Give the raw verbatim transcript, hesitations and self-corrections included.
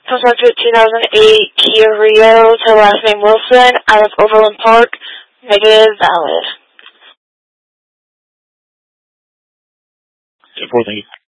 comes back to two thousand eight Kia Rio to last name Wilson out of Overland Park. Negative valid. ten four, thank you.